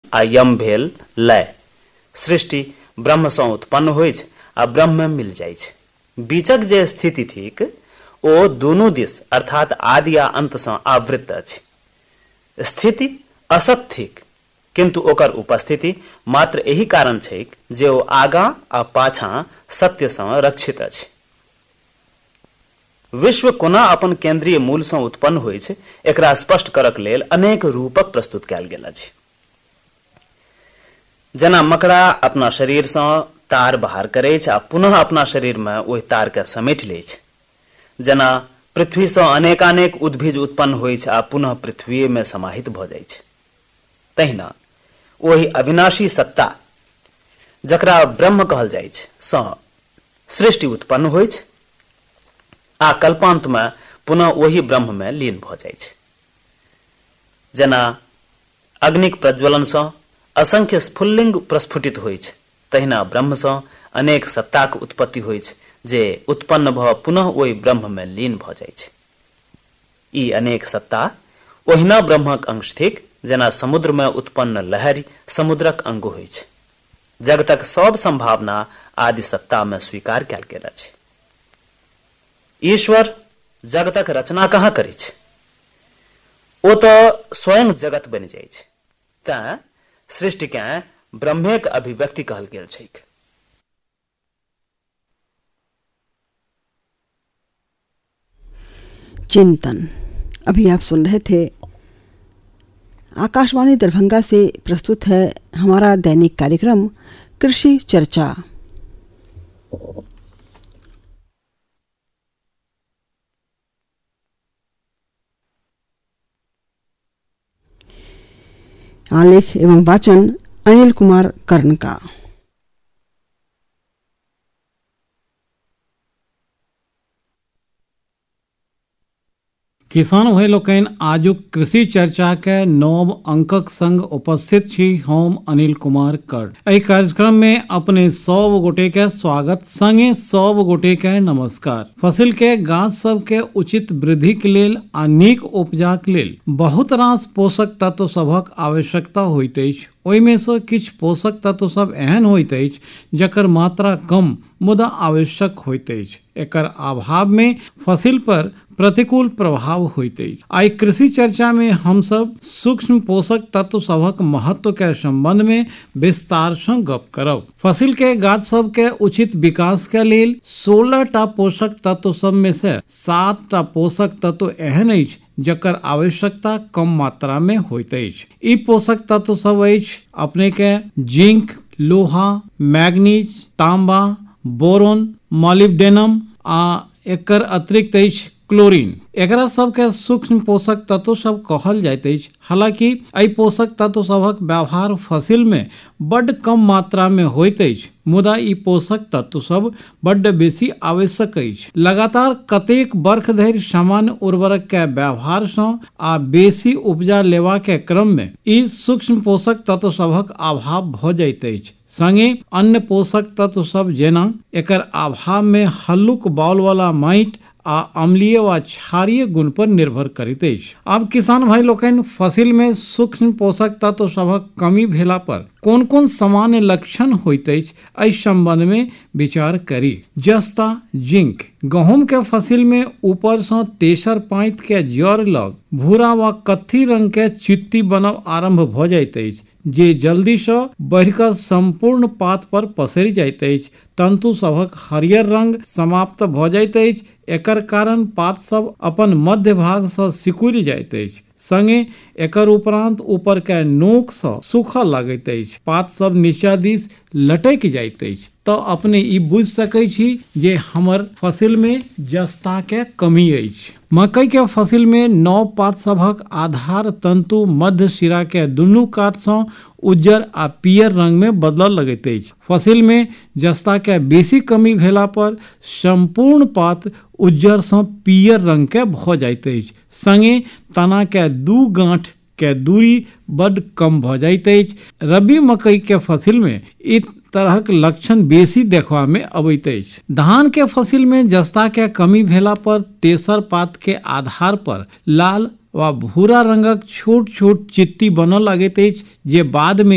आ यम भेल लय। सृष्टि ब्रह्म सँ उत्पन्न होइ छै आ ब्रह्म में मिल जाइ छै। बीचक जे स्थिति थिक ओ दुनू दिस अर्थात आदि आ अंत सँ आवृत अछि। स्थिति असत थिक किंतु ओकर उपस्थिति मात्र एही कारण छैक जे ओ आगा आ पाछा सत्य सँ रक्षित अछि। विश्व कोना अपन केंद्रीय मूल सँ उत्पन्न होइ छै एकरा स्पष्ट करक लेल अनेक रूपक प्रस्तुत कयल गेल अछि। जेना मकड़ा अपना शरीर सँ तार बाहर करै छै आ पुनः अपना शरीर में ओहि तार के समेट लै छै। जेना पृथ्वी सँ अनेकानेक उद्भिज उत्पन्न होइ छै आ पुनः पृथ्वी में समाहित भ जाइ छै, तहिना ओहि अविनाशी सत्ता जकरा ब्रह्म कहल जाइ छै सँ सृष्टि उत्पन्न होइ छै आ कल्पांत में पुनः वही ब्रह्म में लीन भ जाइ छै। जेना अग्निक प्रज्वलन सँ असंख्य स्फुल्लिंग प्रस्फुटित होइ छै, तहिना ब्रह्म सँ अनेक सत्ताक उत्पत्ति होइ छै जे उत्पन्न भ पुनः ओहि ब्रह्म में लीन भ जाइ छै। ई अनेक सत्ता ओहिना ब्रह्मक अंश थिक जेना समुद्र में उत्पन्न लहरी समुद्रक अंग होइ छै। जगतक सब संभावना आदि सत्ता में स्वीकार कयल गेल अछि। ईश्वर जगतक रचना कहाँ करै छै, ओ तो स्वयं जगत बनि जाइ छै। तें सृष्टि के ब्रह्मेक अभिव्यक्ति कहल गेल छैक। चिंतन अभी आप सुन रहे थे। आकाशवाणी दरभंगा से प्रस्तुत है हमारा दैनिक कार्यक्रम कृषि चर्चा। आलेख एवं वाचन अनिल कुमार कर्ण का। किसान भाई लोकनि आजुक कृषि चर्चा के नव अंकक संग उपस्थित छी हम अनिल कुमार कर्ण। एहि कार्यक्रम में अपने सब गोटे के स्वागत संगे सब गोटे के नमस्कार। फसिल के गाछ सब के उचित वृद्धि के लेल आ नीक उपजा के लेल बहुत रास पोषक तत्व सभक आवश्यकता होइत अछि। ओहिमे से किछु पोषक तत्व सब एहन होइत अछि जकर मात्रा कम मुदा आवश्यक होइत अछि। एकर अभाव में फसिल पर प्रतिकूल प्रभाव होइत अछि। आइ कृषि चर्चा में हम सब सूक्ष्म पोषक तत्व सभक महत्व के संबंध में विस्तार सँ गप करब। फसिल के गाछ सब के उचित विकास के लेल 16 टा पोषक तत्व सब में से 7 टा पोषक तत्व एहन अछि जकर आवश्यकता कम मात्रा में होइत अछि। ई पोषक तत्व सब अछि अपने के जिंक, लोहा, मैग्नीज, तांबा, बोरोन, मॉलिब्डेनम आ एकर अतिरिक्त अछि क्लोरीन। एकरा सबके सूक्ष्म पोषक तत्व सब कहल जाइत अछि। हालांकि एहि पोषक तत्व सभक व्यवहार फसिल में बड्ड कम मात्रा में होइत अछि, मुदा ई पोषक तत्व सब बड्ड बेसी आवश्यक अछि। लगातार कतेक वर्ष धरि सामान्य उर्वरक के व्यवहार सँ आ बेसी उपजा लेवा के क्रम में ई सूक्ष्म पोषक तत्व सभक अभाव भ जाइत अछि। संगे अन्य पोषक तत्व सब जेना एकर अभाव में हल्लुक बाउल वाला माटि आ अम्लीय व क्षारीय गुण पर निर्भर करैत अछि। आब किसान भाई लोकनि फसिल में सूक्ष्म पोषक तत्व सभक कमी भेला पर कोन कोन सामान्य लक्षण होइत अछि एहि संबंध में विचार करी। जस्ता जिंक गहूम के फसिल में ऊपर सँ तेसर पाँति के जड़ लग भूरा व कत्थी रंग के चित्ती बनब आरंभ भ जाइत अछि जे जल्दी सँ बढ़ि कऽ संपूर्ण पात पर पसरि जाइत अछि। तंतु सभक हरियर रंग समाप्त भ जाइत अछि। एकर कारण पात सब अपन मध्य भाग सँ सिकुड़ि जाइत अछि। संगे एकर उपरांत ऊपर के नोक सँ सूखा लागैत अछि। पात सब नीचा दिस लटकि जाइत अछि। तो अपने ई बुझि सकै छी जे हमर फसिल में जस्ता के कमी अछि। मकई के फसिल में नव पात सभक आधार तंतु मध्य सिरा के दुनू कात सँ उज्जर आ पीयर रंग में बदलऽ लगैत अछि। फसिल में जस्ता के बेसी कमी भेला पर संपूर्ण पात उज्जर सँ पीयर रंग के भ जाइत अछि। संगे तना के दू गांठ के दूरी बड्ड कम भ जाइत अछि। रबी मकई के फसिल में ई तरहक लक्षण बेसी देखबा में अबैत अछि। धान के फसिल में जस्ता के कमी भेला पर तेसर पात के आधार पर लाल व भूरा रंगक छोट छोट चित्ती बनऽ लगैत अछि जे बाद में